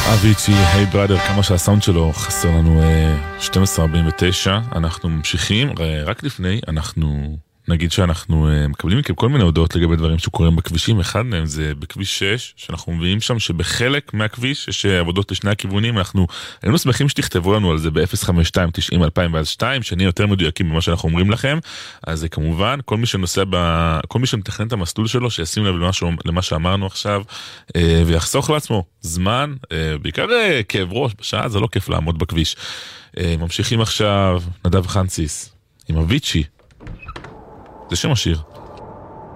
אביצ'י, היי בראדר, כמה שהסאונד שלו חסר לנו 12:49, אנחנו ממשיכים, רק לפני אנחנו נגיד שאנחנו מקבלים מכם כל מיני הודעות לגבי דברים שקורים בכבישים. אחד מהם זה בכביש 6, שאנחנו מביאים שם שבחלק מהכביש יש עבודות לשני הכיוונים. אנחנו היינו שמחים שתכתבו לנו על זה ב-052-90-2002, שנהיה יותר מדויקים במה שאנחנו אומרים לכם. אז זה כמובן, כל מי שנוסע כל מי שמתכנן את המסלול שלו, שישים לב למה שאמרנו עכשיו, ויחסוך לעצמו זמן, בעיקר כאב ראש, בשעה זה לא כיף לעמוד בכביש. ממשיכים עכשיו, נדב חנציס, עם אביצ'י. זה שם השיר,